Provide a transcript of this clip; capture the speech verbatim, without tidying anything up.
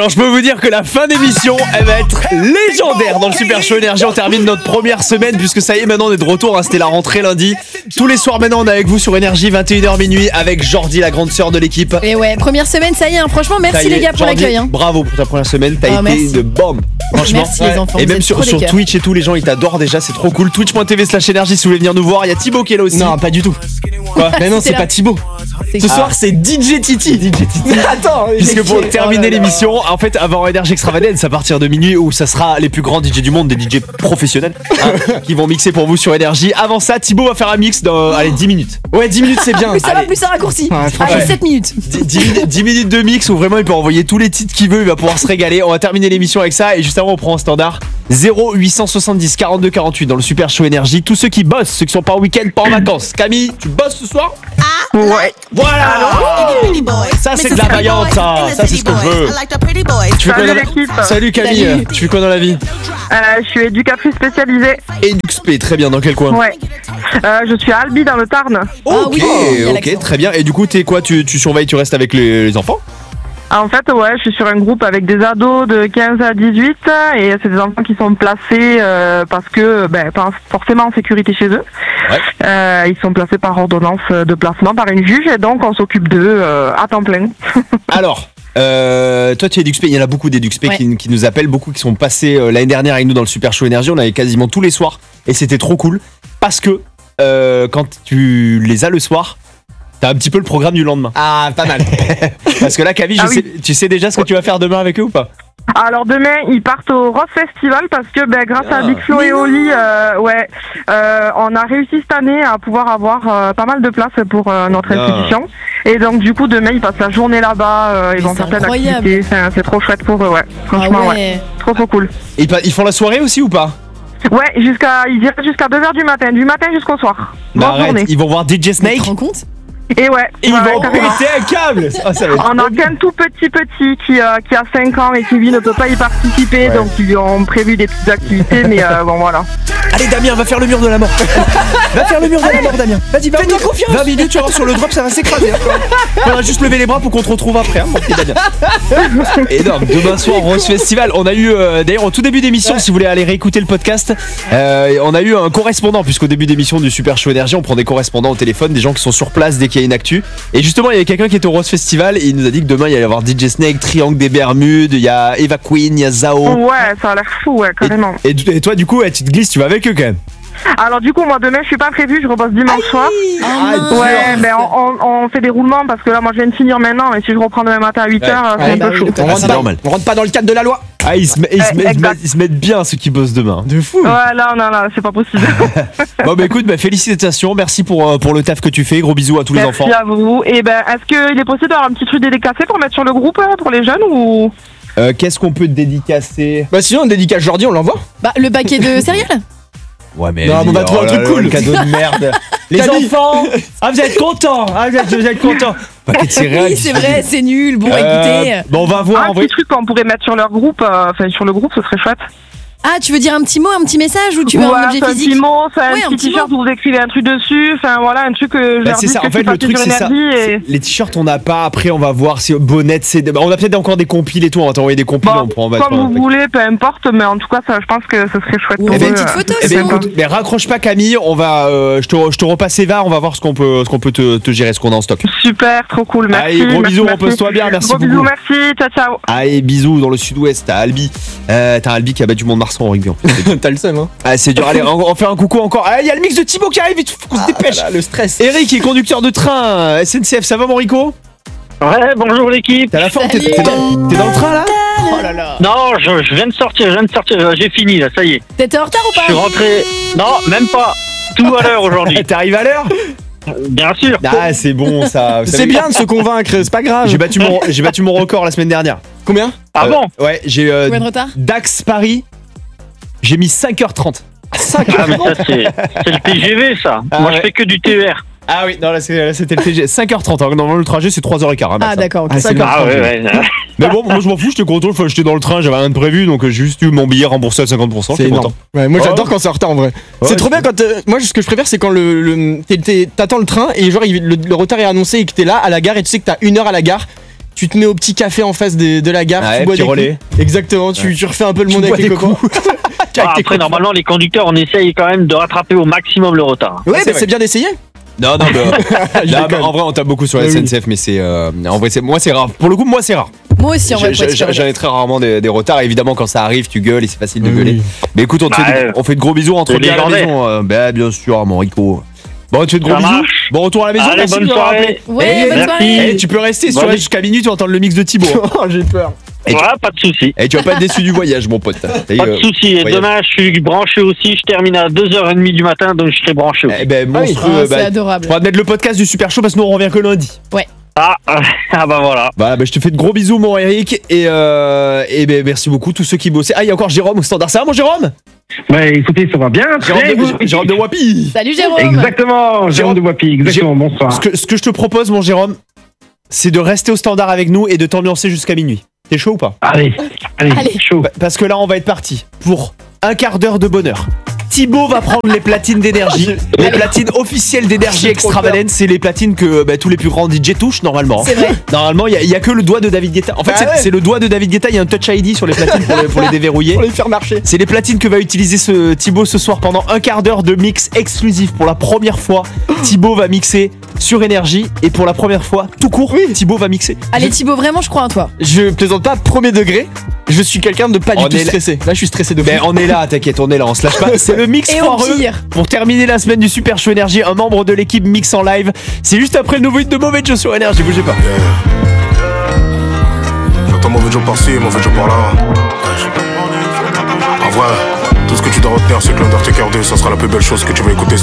Alors je peux vous dire que la fin d'émission, elle va être légendaire dans le Super Show Énergie. On termine notre première semaine puisque ça y est, maintenant on est de retour, hein, c'était la rentrée lundi. Tous les soirs maintenant on est avec vous sur Énergie, vingt et une heures minuit avec Jordi, la grande sœur de l'équipe. Et ouais, première semaine, ça y est, hein, franchement merci les gars pour Jordi, l'accueil. Hein. Bravo pour ta première semaine, t'as oh, été merci. de bombe. Franchement, merci les enfants. Et même sur, sur Twitch et tout, les gens ils t'adorent déjà, c'est trop cool. Twitch point t v slash énergie si vous voulez venir nous voir. Il y a Thibaut qui est là aussi. Non, pas du tout. Quoi? Mais non, c'est là. pas Thibaut. C'est Ce qui? soir, c'est D J Titi. D J Titi. Attends, Puisque pour j'ai- terminer oh là là. l'émission, en fait, avant Énergie Extravagance, à partir de minuit, où ça sera les plus grands D J du monde, des D J professionnels, hein, qui vont mixer pour vous sur Énergie. Avant ça, Thibaut va faire un mix dans, allez, dix minutes. Ouais, dix minutes, c'est bien. Plus ça va, Allez. plus ça raccourcit. Ouais, franchement. Allez, sept minutes. dix minutes de mix où vraiment il peut envoyer tous les titres qu'il veut, il va pouvoir se régaler. On va terminer l'émission avec ça et juste avant on prend un standard zéro huit cent soixante-dix quarante-deux quarante-huit dans le Super Show Énergie. Tous ceux qui bossent, ceux qui sont pas en week-end, pas en vacances. Camille, tu bosses ce soir? Ouais. Voilà. Ça c'est de la vaillante, ça. Ça c'est ce que je veux. Tu fais quoi Salut dans la- l'équipe. Salut Camille. Salut. Tu fais quoi dans la vie? Euh, je suis éducatrice spécialisée. Eduxp, très bien. Dans quel coin? Ouais. Euh, je suis à Albi dans le Tarn. Ah Ok, oui, il y a ok, l'accent. très bien. Et du coup, t'es quoi? Tu, tu surveilles, tu restes avec les, les enfants? En fait, ouais, je suis sur un groupe avec des ados de quinze à dix-huit et c'est des enfants qui sont placés euh, parce que, ben, pas forcément en sécurité chez eux. Ouais. Euh, ils sont placés par ordonnance de placement par une juge et donc on s'occupe d'eux euh, à temps plein. Alors, euh, toi tu es Eduxp, il y en a beaucoup d'Eduxp Ouais. qui, qui nous appellent, beaucoup qui sont passés euh, l'année dernière avec nous dans le Super Show Énergie. On avait quasiment tous les soirs et c'était trop cool parce que euh, quand tu les as le soir, t'as un petit peu le programme du lendemain. Ah, pas mal. Parce que là, Camille, Ah je oui. sais, tu sais déjà ce que tu vas faire demain avec eux ou pas? Alors demain, ils partent au Rose Festival parce que ben, grâce Ah. à Big Flo et Oli, euh, ouais, euh, on a réussi cette année à pouvoir avoir euh, pas mal de place pour euh, notre Ah. institution. Et donc du coup, demain, ils passent la journée là-bas, euh, Mais ils vont c'est faire plein incroyable. d'activités. C'est, c'est trop chouette pour eux, ouais. Ah Franchement, ouais. ouais. Trop trop cool. Et ils, pa- ils font la soirée aussi ou pas? Ouais, jusqu'à, ils iraient jusqu'à deux heures du matin, du matin jusqu'au soir. Bah, Bonne journée. arrête, ils vont voir D J Tu Snake te rends compte? Et ouais. et ils ouais, vont carrément. péter un câble. Ah, ça va être On a qu'un tout petit petit qui, euh, qui a cinq ans et qui lui ne peut pas y participer, Ouais. donc ils lui ont prévu des petites activités, mais euh, bon voilà. Allez Damien, va faire le mur de la mort. Va faire le mur de la mort Damien. Vas-y, va. Fais-toi confiance. vingt minutes, tu vas voir sur le drop, ça va s'écraser. On va juste lever les bras pour qu'on te retrouve après. Hein, mon petit Damien. Énorme. Demain soir, Rose Festival. On a eu, euh, d'ailleurs, au tout début d'émission, si vous voulez aller réécouter le podcast, euh, on a eu un correspondant, puisqu'au début d'émission du Super Show Énergie, on prend des correspondants au téléphone, des gens qui sont sur place dès qu'il y a une actu. Et justement, il y avait quelqu'un qui était au Rose Festival et il nous a dit que demain, il y allait y avoir D J Snake, Triangle des Bermudes, il y a Eva Queen, il y a Zao. Ouais, ça a l'air fou, ouais, carrément. Et, et toi, du coup, ouais, tu te glisses, tu vas avec eux quand même. Alors du coup, moi demain, je suis pas prévue, je repose dimanche soir. Ah, mince. Ouais, ben on, on, on fait des roulements parce que là, moi, je viens de finir maintenant, et si je reprends demain matin à huit heures, Ouais. c'est Ouais, un bah peu oui, chaud. on, Ah, rentre c'est pas, normal. on rentre pas dans le cadre de la loi. Ah, ils se, met- ils se, Eh, met- ils se exact. mettent, ils se mettent bien ceux qui bossent demain. De fou. Ouais, là, non, non, c'est pas possible. Bon, bah écoute, bah, félicitations. Merci pour, euh, pour le taf que tu fais. Gros bisous à tous les Merci enfants. à vous. Et ben, est-ce qu'il est possible d'avoir un petit truc dédicacé pour mettre sur le groupe hein, pour les jeunes ou Euh, Qu'est-ce qu'on peut te dédicacer? Bah, sinon, on dédicace Jordi, on l'envoie. Bah, le paquet de céréales. Ouais, mais. Non, mais on va trouver un truc cool. Le cadeau de merde. Les Camille. enfants. Ah, vous êtes contents. Ah, vous êtes, vous êtes contents. Paquet de céréales. Oui, c'est vrai, c'est nul. Bon, Euh, écoutez. Bon, on va voir. un en vrai. petit truc qu'on pourrait mettre sur leur groupe, euh, enfin sur le groupe, ce serait chouette. Ah, tu veux dire un petit mot, un petit message ou tu veux Ouais, un objet c'est un physique? petit mot, c'est un Ouais, un petit petit t-shirt mot. où vous écrivez un truc dessus, enfin voilà, un truc que je Bah, leur c'est dis ça, que en je fait, suis le passée truc, sur c'est ça. Énergie et... C'est- Les t-shirts, on n'a pas. Après, on va voir si bonnettes, c'est. Bah, on a peut-être encore des compiles et tout. On va t'envoyer des compiles. Bon, on prend, on va comme te- vous voulez, peu importe, mais en tout cas, ça, je pense que ce serait chouette Ou pour on fait eux, une petite euh, photo, Eh ben, sinon. écoute, mais raccroche pas Camille, on va, euh, je te, je te repasse Eva, on va voir ce qu'on peut, ce qu'on peut te, te gérer, ce qu'on a en stock. Super, trop cool, merci. Allez, gros merci, bisous, merci. repose-toi bien, merci Gros beaucoup. bisous, merci, ciao, ciao. Allez, bisous dans le sud-ouest, t'as Albi, euh, t'as Albi qui a battu Mont-de-Marsan en rugby. En fait. T'as le seum, hein. Ah, c'est dur, allez, on, on fait un coucou encore. Ah, il y a le mix de Thibaut qui arrive, il faut qu'on se dépêche. Ah, là, le stress. Eric est conducteur de train, S N C F, ça va mon Rico? Ouais, bonjour l'équipe. T'as la forme, t'es, Salut. t'es dans, t'es dans le train là? Oh là là. Non, je, je viens de sortir, je viens de sortir, j'ai fini là, ça y est. T'étais en retard ou Je suis pas? rentré. Non, même pas. Tout à l'heure aujourd'hui. T'arrives à l'heure? Bien sûr. Ah, c'est bon ça. Vous C'est savez- bien de se convaincre, c'est pas grave. J'ai battu mon, j'ai battu mon record la semaine dernière. Combien? Ah Euh, bon? Ouais, j'ai euh, Combien de retard? Dax Paris. J'ai mis cinq heures trente. cinq Ah mais ça c'est c'est le T G V ça. Ah Moi ouais. je fais que du T E R. Ah oui, non, là, c'est- là, c'était le T G. cinq heures trente. hein. Normalement, le trajet, c'est trois heures quinze. Hein, max, Ah, hein. d'accord, ok. Ah, c'est cinq heures Ah trente, ouais, j'ai- ouais. Mais bon, moi, je m'en fous, j'étais content. Enfin, j'étais dans le train, j'avais rien de prévu, donc euh, j'ai juste eu mon billet remboursé à cinquante pour cent. C'est J'étais énorme. content. Ouais, moi Oh. j'adore quand c'est en retard en vrai. Ouais, c'est trop c'est- bien quand. euh, moi, ce que je préfère, c'est quand le, le- t'es- t'es- t'attends le train et genre il- le, le retard est annoncé et que t'es là à la gare et tu sais que t'as une heure à la gare. tu te mets au petit café en face des- de la gare, Ouais, tu bois petit des relais. coups. Exactement, tu, tu refais un peu le Tu monde bois avec les des copains. coups. Ah, après, normalement, les conducteurs, on essaye quand même de rattraper au maximum le retard. Ouais, c'est bah, vrai. c'est bien d'essayer. Non, non, mais, Je non, mais déconne. en vrai, on tape beaucoup sur la Oui, S N C F, mais c'est. euh, en vrai, c'est, moi, c'est rare. Pour le coup, moi, c'est rare. Moi aussi, en vrai. J'ai- pour être j'ai- super J'en ai honnête. très rarement des, des retards. Évidemment, quand ça arrive, tu gueules et c'est facile de Oui, gueuler. oui. Mais écoute, on te Bah, fait, de- euh, on fait de gros bisous entre le bien à la légendaire. maison. euh, bah, bien sûr, mon Rico. Bon, on te fait de gros Ça bisous. marche. Bon retour à la maison. Allez, merci bonne de nous avoir soirée. appelé. Ouais, Eh, bonne merci. soirée. Eh, tu peux rester si tu Bonne- restes jusqu'à minuit, tu vas entendre le mix de Thibaut. Oh, j'ai peur. Et tu- Ouais, pas de souci. Et tu vas pas être déçu du voyage, mon pote. T'as eu, Pas de euh, souci. Et voyage. demain, je suis branché aussi. Je termine à deux heures trente du matin, donc je serai branché aussi. Eh ben, Ah oui. monstrueux. Ah, c'est bah, adorable. faudra te mettre le podcast du Super Show parce que nous on revient que lundi. Ah, ah bah voilà. Voilà, bah, je te fais de gros bisous, mon Eric. Et, euh, et ben, merci beaucoup, tous ceux qui bossaient. Ah, il y a encore Jérôme au standard. Ça va, mon Jérôme Bah écoutez, ça va bien. Jérôme très de, bien. Jérôme de Wapi. Salut Jérôme. Exactement, Jérôme- Jérôme de Wapi, exactement, bonsoir. Ce que, ce que je te propose, mon Jérôme, c'est de rester au standard avec nous et de t'ambiancer jusqu'à minuit. T'es chaud ou pas? Allez, allez, Allez. chaud. Pa- Parce que là, on va être parti pour un quart d'heure de bonheur. Thibaut va prendre les platines d'énergie, les platines officielles d'énergie extravagante. C'est les platines que bah, tous les plus grands D J touchent normalement. C'est vrai. Normalement, il y, a que le doigt de David Guetta. En fait, Ah c'est ouais. c'est le doigt de David Guetta. Il y a un Touch I D sur les platines pour les, pour les déverrouiller. Pour les faire marcher. C'est les platines que va utiliser ce Thibaut ce soir pendant un quart d'heure de mix exclusif. Pour la première fois, Thibaut va mixer sur énergie et pour la première fois, tout court, Thibaut va mixer. Allez Thibaut, vraiment, je crois en toi. Je plaisante pas, premier degré. Je suis quelqu'un de pas On du tout est là- stressé. Là, je suis stressé de fou. Mais on est là, t'inquiète, on est là, on se lâche pas. C'est le mix Et au foireux. pire. Pour terminer la semaine du Super Show Énergie, un membre de l'équipe mix en live. C'est juste après le nouveau hit de Mauvais Joe sur Énergie, bougez pas. J'entends mauvais Joe par-ci, mauvais Joe par-là. En vrai, tout ce que tu dois retenir, c'est que l'Undertaker deux, ça sera la plus belle chose que tu vas écouter.